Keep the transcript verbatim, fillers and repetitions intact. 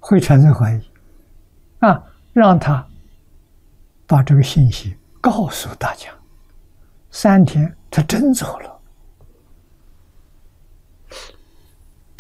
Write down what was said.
会产生怀疑啊，让他把这个信息告诉大家。三天，他真走了。